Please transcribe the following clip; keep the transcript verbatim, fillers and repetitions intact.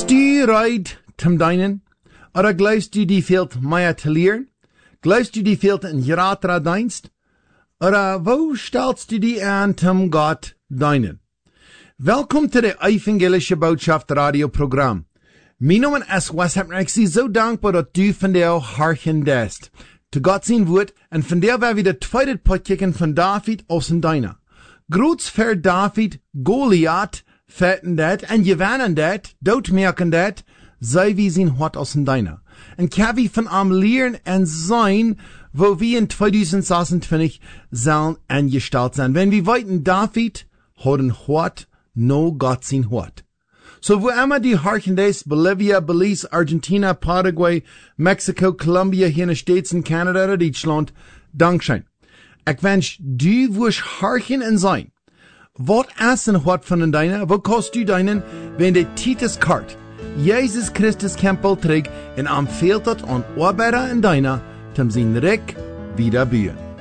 Hast du Reid zum Deinen? Oder glaubst du, die fehlt mehr zu lehren? Glaubst du, die fehlt ein graterer Dienst? Oder wo stellst du die an zum Gott deinen? Welkom to de Evangelische Botschaft radioprogram. Mijn naam is Wes Hepner. Ik zie zo dankbaar dat du vandaag harken dest. Te God zijn woord, en vandaag werden we de tweede pot kijken van David aus en Deina. Groots ver David, Goliath, fetten dat, en gewannen dat, doodmerken dat, zij wie zijn hart aus en Deina. En kan we van am leren en zijn, wo wir in twintig zesentwintig sollen angestalt zijn. Wenn wir weiten David, hat ein Hort, no Gott sein Hort. So wo immer die Harkendes, Bolivia, Belize, Argentina, Paraguay, Mexico, Colombia, hier in den States, in Canada oder Deutschland, Dankeschön. Ich wünsch, du wirst harken und sein. Wat ist ein Hort von deiner? Wo kannst du deinen, wenn der Titus kart, Jesus Christus Kämpel trägt, und am fehlt das an Arbeiter in deiner, zum sein Reck wieder bühen.